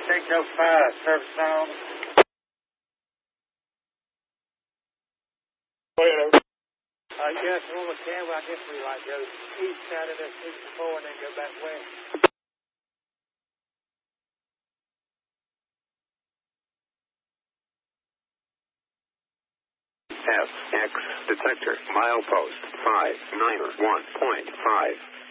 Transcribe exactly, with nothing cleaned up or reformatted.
six oh five, service zone. Uh, yes, when we can, well, I guess we like go east side of the sixty-four and then go back west. F X detector milepost five nine one point five.